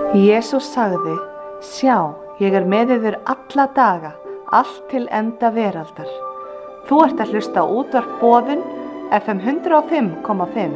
Jesús sagði: Sjá, ég er með yður alla daga, allt til enda veraldar. Þú ert að hlusta á útvarp Boðun, FM 105,5.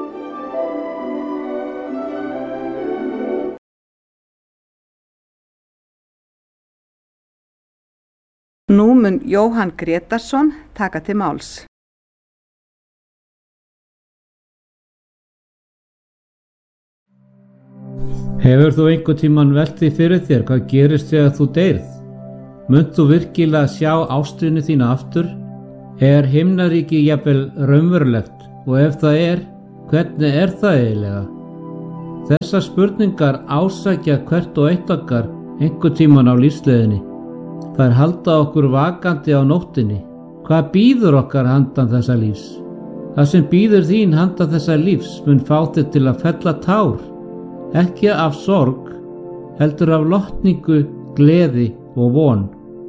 Nú mun Jóhann Grétarsson taka til máls. Hefur þú einhvern tímann velt því fyrir þér hvað gerist þegar þú deyrð? Munt þú virkilega sjá ástvini þína aftur? Er himnaríki jafnvel raunverulegt, og ef það er, hvernig er það eiginlega? Þessar spurningar ásækja hvert og eitt okkar einhvern tímann á lífsleiðinni. Þær halda okkur vakandi á nóttinni. Hvað bíður okkar handan þessa lífs? Það sem bíður þín handan þessa lífs mun fá þig til að fella tár. Ekki af sorg, heldur af lotningu, gleði og von.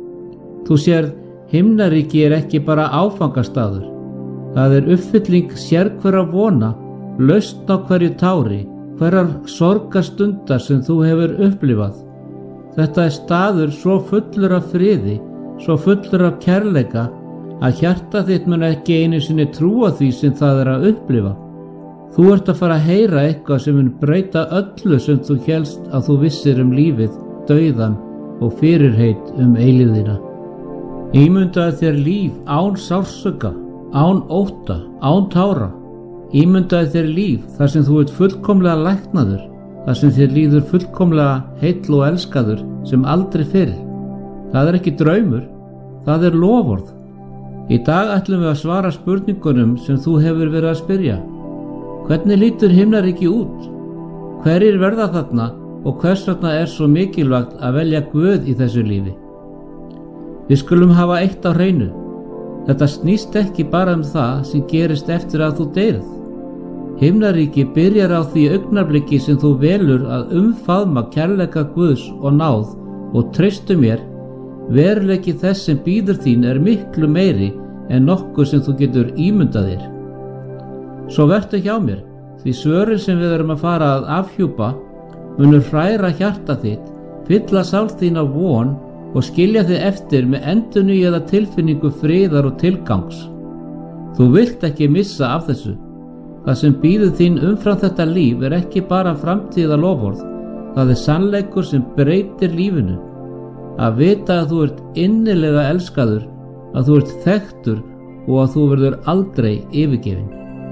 Þú sérð, himnaríki er ekki bara áfangastaður. Það er uppfylling sérhverra vona, lausn á hverju tári, hverjar sorgastundar sem þú hefur upplifað. Þetta er staður svo fullur af friði, svo fullur af kærleika, að hjarta þitt mun ekki einu sinni trúa því sem það er að upplifa. Þú ert að fara að heyra eitthvað sem mun breyta öllu sem þú hélst að þú vissir lífið, dauðann og fyrirheit eilífðina. Ímyndaðu þér líf án sársauka, án ótta, án tára. Ímyndaðu þér líf þar sem þú ert fullkomlega læknaður, þar sem þér líður fullkomlega heill og elskaður sem aldrei fyrr. Það er ekki draumur, það er loforð. Í dag ætlum við að svara spurningunum sem þú hefur verið að spyrja. Hvernig lítur himnaríki út? Hverjir verða þarna og hvers vegna er svo mikilvægt að velja Guð í þessu lífi? Við skulum hafa eitt á hreinu. Þetta snýst ekki bara það sem gerist eftir að þú deyrð. Himnaríki byrjar á því augnabliki sem þú velur að umfaðma kærleika Guðs og náð og treystu mér, veruleiki þess sem bíður þín er miklu meiri en nokkuð sem þú getur ímyndað þér. Svo vertu hjá mér, því svörin sem við erum að fara að afhjúpa munu hræra hjarta þitt, fylla sál þín af von og skilja þig eftir með endurnýjaða tilfinningu friðar og tilgangs. Þú vilt ekki missa af þessu. Það sem bíður þín umfram þetta líf er ekki bara framtíða loforð, það er sannleikur sem breytir lífinu. Að vita að þú ert innilega elskaður, að þú ert þekktur og að þú verður aldrei yfirgefin.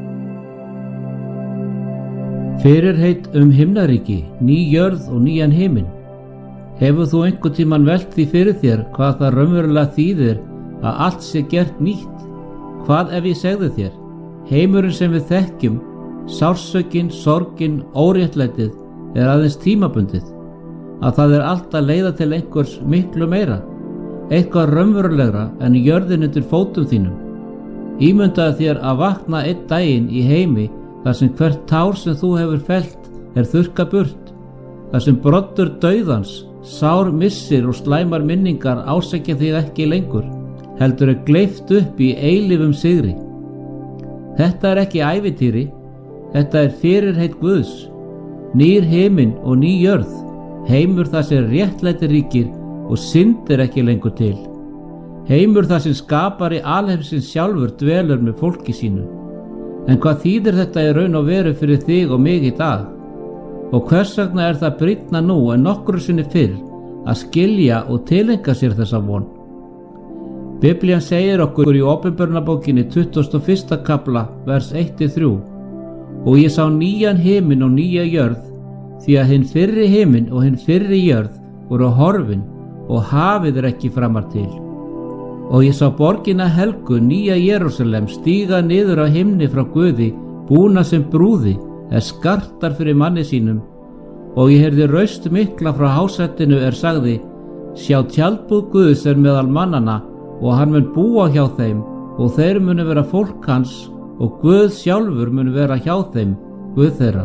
Fyrirheit himnaríki, ný jörð og nýjan himinn. Hefur þú einhvern tímann velt því fyrir þér hvað það raunverulega þýðir að allt sé gert nýtt? Hvað ef ég segði þér? Heimurinn sem við þekkjum, sársökin, sorgin, óréttlætið er aðeins tímabundið. Að það er allt að leiða til einhvers miklu meira, eitthvað raunverulegra en jörðin undir fótum þínum. Ímyndaðu þér að vakna einn daginn í heimi þar sem hvert tár sem þú hefur fellt er þurrkað burt, þar sem broddur dauðans, sár missir og slæmar minningar ásækja þig ekki lengur, heldur er gleypt upp í eilífum sigri. Þetta er ekki ævintýri, þetta er fyrirheit Guðs, nýr himinn og ný jörð, heimur þar sem réttlæti ríkir og synd er ekki lengur til. Heimur þar sem skapari alheimsins sjálfur dvelur með fólki sínu. En hvað þýðir þetta í raun og veru fyrir þig og mig í dag? Og hvers vegna er það brýnna nú en nokkru sinni fyrr að skilja og tileinka sér þessa von? Biblían segir okkur í Opinberunarbókinni 21. kafla, vers 1-3: Og ég sá nýjan himinn og nýja jörð, því að hinn fyrri himinn og hinn fyrri jörð voru horfin og hafið er ekki framar til. Og ég sá borgina helgu, nýja Jerúsalem, stíga niður á himni frá Guði, búna sem brúði, skartar fyrir manni sínum. Og ég heyrði raust mikla frá hásættinu sagði: Sjá, tjaldbúð Guðs er meðal mannanna, og hann mun búa hjá þeim, og þeir munu vera fólk hans, og Guð sjálfur mun vera hjá þeim, Guð þeirra.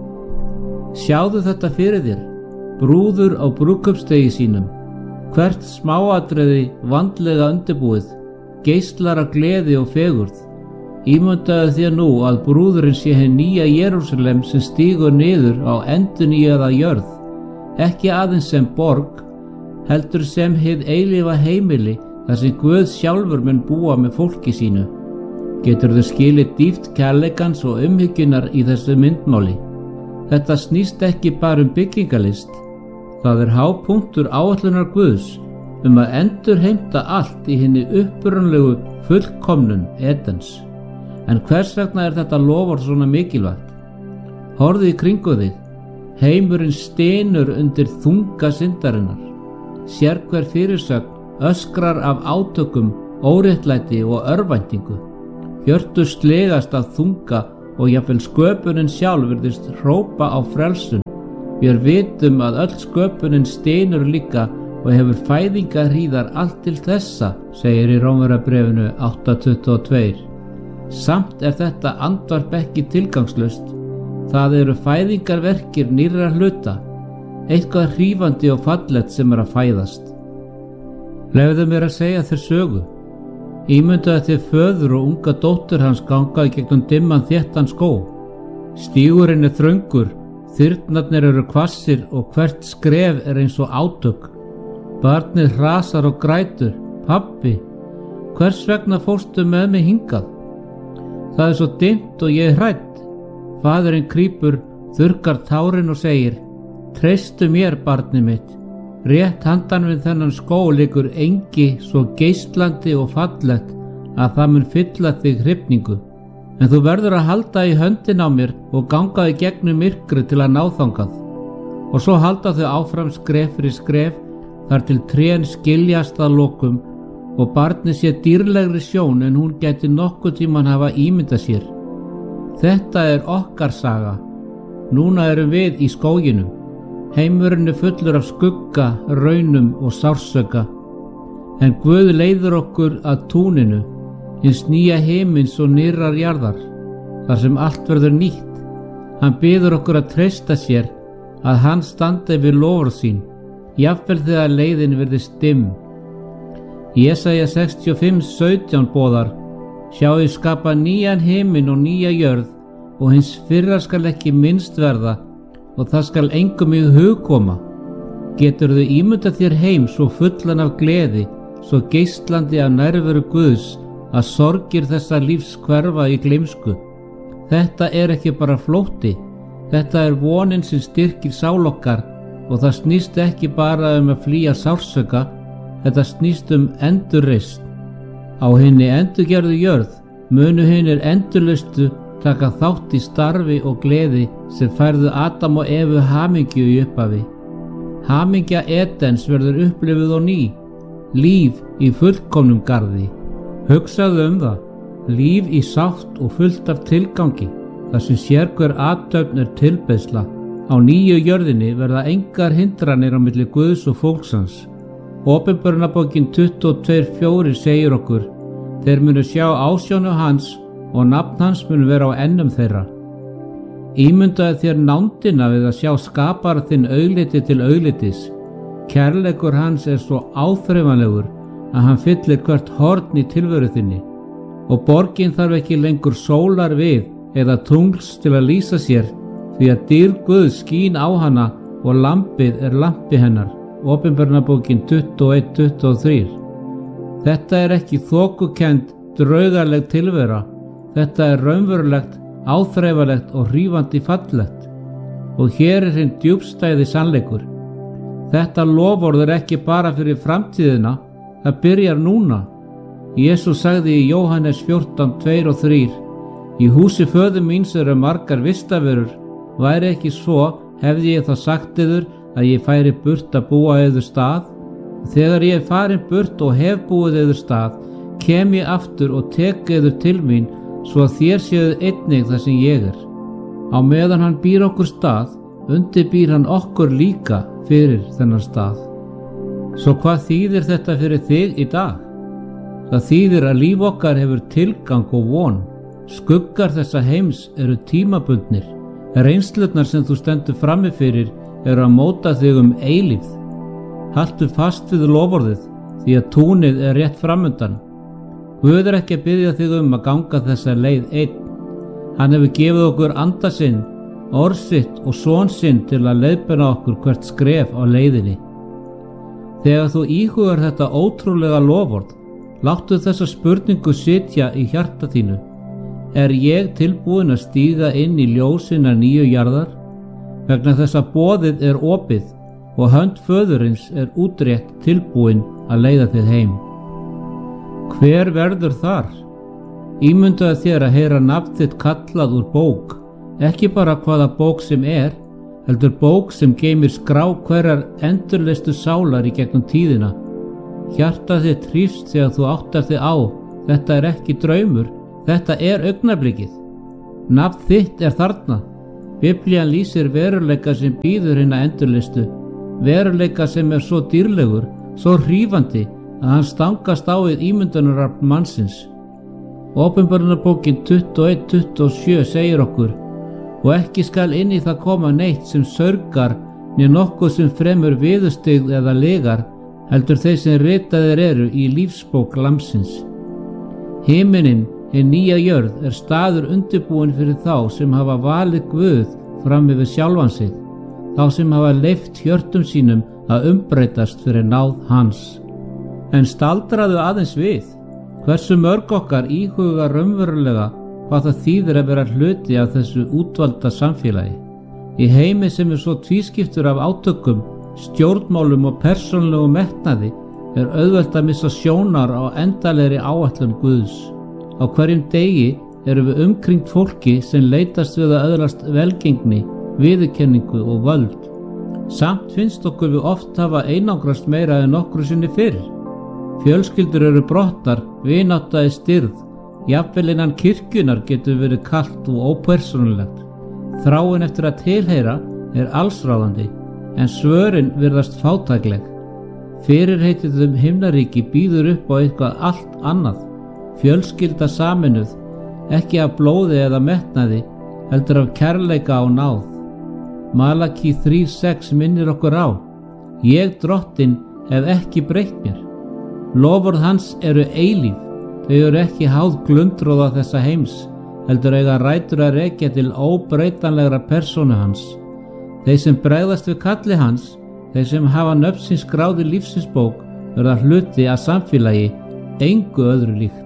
Sjáðu þetta fyrir þér, brúður á brúðkaupsdegi sínum. Hvert smáatriði vandlega undirbúið, geislar af gleði og fegurð. Ímyndaðu þér nú að brúðurinn sé hinn nýja Jerúsalem sem stígur niður á endurnýjaða jörð, ekki aðeins sem borg, heldur sem hið eilífa heimili þar sem Guð sjálfur mun búa með fólki sínu. Geturðu skilið dýpt kærleikans og umhyggjunar í þessu myndmáli. Þetta snýst ekki bara byggingalist. Það hápunktur áætlunar Guðs að endurheimta allt í hinni upprunalegu fullkomnun Edens. En hvers vegna þetta loforð svona mikilvægt? Horfðu í kringu þig. Heimurinn stynur undir þunga syndarinnar. Sérhver fyrirsögn öskrar af átökum, óréttlæti og örvæntingu. Hjörtu slegast af þunga og jafnvel sköpunin sjálf virðist hrópa á frelsun. Við vitum að öll sköpunin stynur líka og hefur fæðingarhríðar allt til þessa, segir í Rómverjabréfinu 8:22. Samt þetta andvarp ekki tilgangslaust. Það eru fæðingarverkir nýrra hluta, eitthvað hrífandi og fallegt sem að fæðast. Leyfðu mér að segja þér sögu. Ímyndaðu þér föður og unga dóttur hans ganga í gegnum dimman þéttan skóg. Stígurinn þröngur, þyrnarnir eru hvassir og hvert skref eins og átök. Barnið hrasar og grætur. Pabbi, hvers vegna fórstu með mig hingað? Það svo dimmt og ég hrædd. Faðurinn krýpur, þurrkar tárin og segir: Treystu mér, barnið mitt. Rétt handan við þennan skóg liggur engi svo geislandi og fallegt að það mun fylla þig hrifningu. En þú verður að halda í höndin á mér og ganga í gegnum myrkri til að ná þangað. Og svo halda þau áfram skref fyrir skref þar til trén skiljast að lokum og barnið sé dýrlegri sjón en hún gæti nokkuð tíman hafa ímyndað sér. Þetta okkar saga. Núna erum við í skóginum. Heimurinn fullur af skugga, raunum og sársauka. En Guð leiðir okkur að túninu, hins nýja heimins og nýrrar jarðar, þar sem allt verður nýtt. Hann biður okkur að treysta sér, að hann standi við loforð sín, jafnvel þegar leiðin virðist dimm. Jesaja 65:17 boðar: Sjá ég skapa nýjan heiminn og nýja jörð, og hins fyrra skal ekki minnst verða, og það skal engum í hug koma. Geturðu ímyndað þér heim svo fullan af gleði, svo geislandi af nærveru Guðs, að sorgir þessa lífs hverfa í gleymsku? Þetta ekki bara flótti, þetta vonin sem styrkir sál okkar, og það snýst ekki bara að flýja sársauka, þetta snýst endurreisn. Á hinni endurgerðu jörð munu hinir endurlaustu taka þátt í starfi og gleði sem færðu Adam og Evu hamingju í upphafi. Hamingja Edens verður upplifið á ný, líf í fullkomnum garði. Hugsaðu það, líf í sátt og fullt af tilgangi, þar sem sérhver athöfn tilbeiðsla. Á nýju jörðinni verða engar hindranir á milli Guðs og fólksins. Opinberunarbókin 22:4 segir okkur: Þeir munu sjá ásjónu hans og nafn hans mun vera á ennum þeirra. Ímyndaðu þér nándina við að sjá skapara þinn augliti til auglitis. Kærleikur hans svo áþreifanlegur að hann fyllir hvert horn í tilveru þinni. Og borgin þarf ekki lengur sólar við eða tungls til að lýsa sér, því að dýrð Guðs skín á hana og lampið lampi hennar. Opinberunarbókin 21:23. Þetta ekki þokukennd, draugaleg tilvera. Þetta raunverulegt, áþreifalegt og hrífandi fallegt. Og hér hinn djúpstæði sannleikur. Þetta loforð ekki bara fyrir framtíðina, það byrjar núna. Jesús sagði í Jóhannes 14:2-3: Í húsi föður míns margar vistaverur, væri ekki svo, hefði ég þá sagt yður að ég færi burt að búa yður stað. Þegar ég farin burt og hef búið yður stað, kem ég aftur og tek yður til mín, svo að þér séuð einnig það sem ég Á meðan hann býr okkur stað, undirbýr hann okkur líka fyrir þennan stað. Svo hvað þýðir þetta fyrir þig í dag? Það þýðir að líf okkar hefur tilgang og von. Skuggar þessa heims eru tímabundnir. Reynslurnar sem þú stendur frammi fyrir eru að móta þig eilífð. Haltu fast við loforðið, því að túnið rétt framundan. Guð ekki að biðja þig að ganga þessa leið einn. Hann hefur gefið okkur anda sinn orð sitt og son sinn til að leiðbeina okkur hvert skref á leiðinni. Þegar þú íhugar þetta ótrúlega loforð, láttu þessa spurningu sitja í hjarta þínu. Er ég tilbúin að stíga inn í ljósina nýju jarðar? Vegna þess að boðið er opið og hönd föðurins er útrétt tilbúin að leiða þig heim. Hver verður þar? Ímyndaðu þér að heyra nafn þitt kallað úr bók, ekki bara hvaða bók sem er, heldur bók sem geymir skrá hverjar endurleistu sálar í gegnum tíðina. Hjarta þitt hrífst þegar þú áttar þig á, þetta er ekki draumur, þetta er augnablikið. Nafn þitt er þarna. Biblían lýsir veruleika sem býður hinna endurleistu, veruleika sem er svo dýrlegur, svo hrífandi að hann stangast á við ímyndunarafl mannsins. Åpenbarunarbókin 21:27 segir okkur: og ekki skal inn í það koma neitt sem sörgar, né nokkuð sem fremur viðurstyggð eða lygar, heldur þeir sem ritaðir eru í lífsbók Lambsins. Himinin, hin nýja jörð, er staður undirbúin fyrir þá sem hafa valið Guð fram yfir sjálfan sig, þá sem hafa leyft hjörtum sínum að umbreytast fyrir náð hans. En staldraðu aðeins við, hversu mörg okkar íhuga raunverulega hvað það þýðir að vera hluti af þessu útvalda samfélagi. Í heimi sem er svo tvískiptur af átökum, stjórnmálum og persónlegum metnaði er auðvelt að missa sjónar á endalegri áætlun Guðs. Á hverjum degi erum við umkringt fólki sem leitast við að öðlast velgengni, viðurkenningu og völd. Samt finnst okkur við oft hafa einangrast meira en nokkru sinni fyrr. Fjölskyldur eru brotnar, vinátta er stirð, jafnvel innan kirkjunar getur verið kalt og ópersónulegt. Þráin eftir að tilheyra er allsráðandi, en svörin virðast fátækleg. Fyrirheitið himnaríki býður upp á eitthvað allt annað, fjölskylda sameinuð, ekki af blóði eða metnaði, heldur af kærleika og náð. Malaki 3:6 minnir okkur á: ég drottinn hef ekki breytt mér. Loforð hans eru eilíf, þau eru ekki háð glundroða þessa heims, heldur eiga rætur að rekja til óbreytanlegra persónu hans. Þeir sem bregðast við kalli hans, þeir sem hafa nöfn sín skráð í lífsins bók, verða hluti að samfélagi, engu öðru líkt.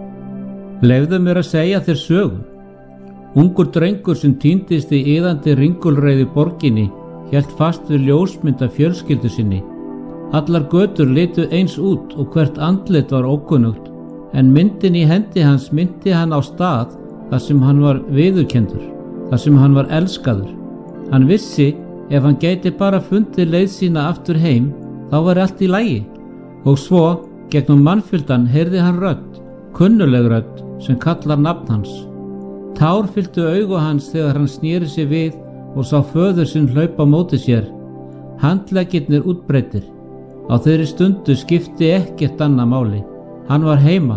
Leyfðu mér að segja þér sögu. Ungur drengur sem týndist í iðandi ringulreiði borginni hélt fast við ljósmynd af fjölskyldu sinni. Allar götur litu eins út og hvert andlit var ókunnugt, en myndin í hendi hans myndi hann á stað þar sem hann var viðurkendur, þar sem hann var elskaður. Hann vissi ef hann gæti bara fundið leið sína aftur heim, þá var allt í lagi. Og svo, gegnum mannfjöldan, heyrði hann rödd, kunnuleg rödd sem kallar nafn hans. Tár fylltu augu hans þegar hann sneri sig við og sá föður sinn hlaupa á móti sér. Handleggirnir útbreiddir. Á þeirri stundu skipti ekkert annað máli. Hann var heima.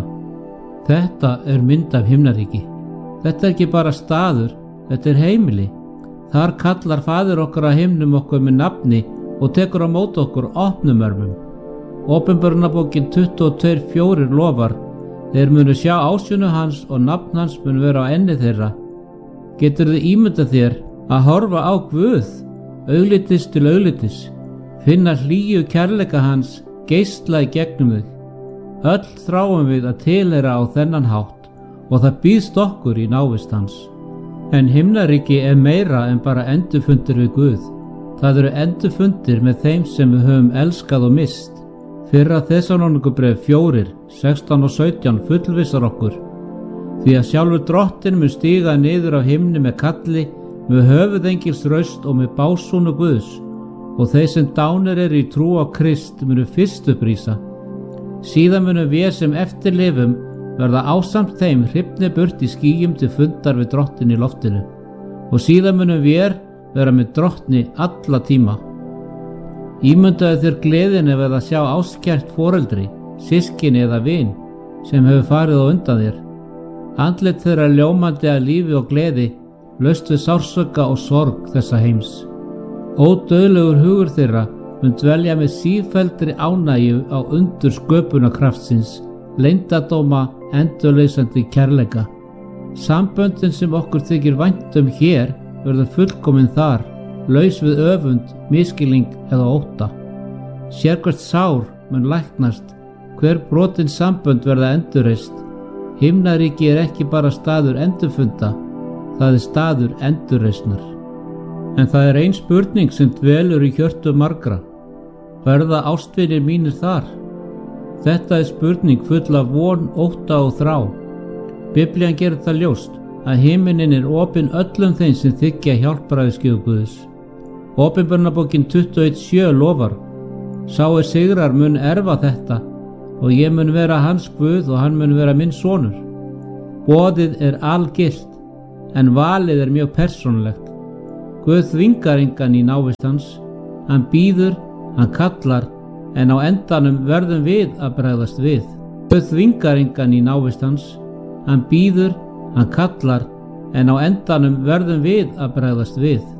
Þetta er mynd af himnaríki. Þetta er ekki bara staður, þetta er heimili. Þar kallar faðir okkar að himnum okkur með nafni og tekur á móti okkur opnum örmum. Åpenbarunarbókin 22:4 lofar: þeir munu sjá ásjónu hans og nafn hans mun vera á enni þeirra. Geturðu ímyndað þér að horfa á Guð, auglitis til auglitis, finna hlýju kærleika hans geisla í gegnum þig. Öll þráum við að tilheyra á þennan hátt og það býðst okkur í návist hans. En himnaríki er meira en bara endurfundir við Guð. Það eru endurfundir með þeim sem við höfum elskað og mist. Fyrra Þessalóníkubréf 4:16 og 17 fullvissar okkur: því að sjálfur drottinn mun stíga niður af himni með kalli, með höfuðengils raust og með básúnu Guðs, og þeir sem dánir eru í trú á Krist munu fyrst upprísa. Síðan munu við sem eftir lifum verða ásamt þeim hrifnir burt í skýjum til fundar við drottin í loftinu, og síðan munu við vera með drottni alla tíma. Ímyndaðu þér gleðin ef að sjá áskært foreldri, systkini eða vin sem hefur farið á undan þér. Andlit þeirra ljómandi af lífi og gleði, laust við sársauka og sorg þessa heims. Ódauðlegur hugur þeirra mun dvelja með sífelldri ánægju á undur sköpunarkraftsins, leyndardóma, endurleysandi kærleika. Samböndin sem okkur þykir vænt hér verður fullkomin þar, laus við öfund, misskilning eða ótta. Sérhvert sár mun læknast, hver brotin sambönd verða endurreist. Himnaríki ekki bara staður endurfunda, það staður endurreisnar. En það ein spurning sem dvelur í hjörtum margra. Verða ástvinir mínir þar? Þetta spurning full af von, ótta og þrá. Biblían gerir það ljóst að himinin opinn öllum þeim sem þiggja hjálpræðisgjöf Guðs. Opinberunarbókin 21:7 lofar: Sá sigrar mun erfa þetta og ég mun vera hans Guð og hann mun vera minn sonur. Boðið algilt, en valið mjög persónulegt. Guð þvingar engan í návist hans, hann býður, hann kallar, en á endanum verðum við að bregðast við. Guð þvingar engan í návist hans, hann býður, hann kallar, en á endanum verðum við að bregðast við.